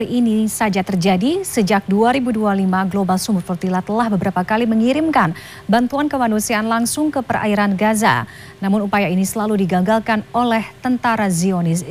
Ini saja terjadi sejak 2025 Global Sumur Fertila telah beberapa kali mengirimkan bantuan kemanusiaan langsung ke perairan Gaza. Namun upaya ini selalu digagalkan oleh tentara Zionis.